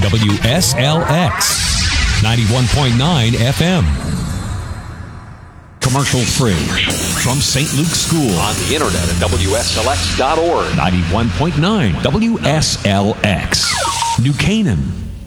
WSLX 91.9 FM. Commercial free from St. Luke's School. On the internet at WSLX.org. 91.9 WSLX. New Canaan.